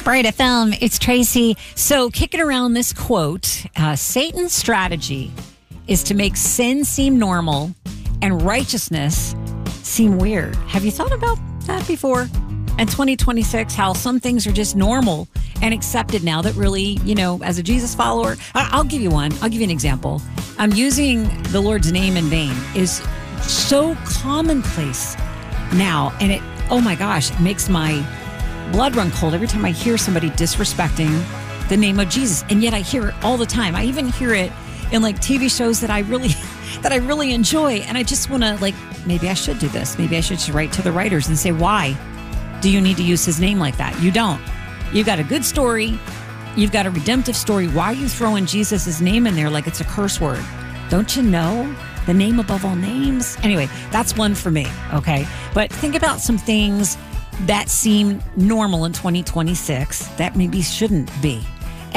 Bright FM, it's Tracy. So kicking around this quote, Satan's strategy is to make sin seem normal and righteousness seem weird. Have you thought about that before? In 2026, how some things are just normal and accepted now that really, as a Jesus follower, I'll give you one. I'll give you an example. Using the Lord's name in vain is so commonplace now. And oh my gosh, it makes my blood run cold every time I hear somebody disrespecting the name of Jesus. And yet I hear it all the time. I even hear it in TV shows that I really enjoy. And I just want to maybe I should do this. Maybe I should just write to the writers and say, why do you need to use his name like that? You don't. You've got a good story. You've got a redemptive story. Why are you throwing Jesus' name in there like it's a curse word? Don't you know the name above all names? Anyway, that's one for me. Okay. But think about some things that seem normal in 2026 that maybe shouldn't be.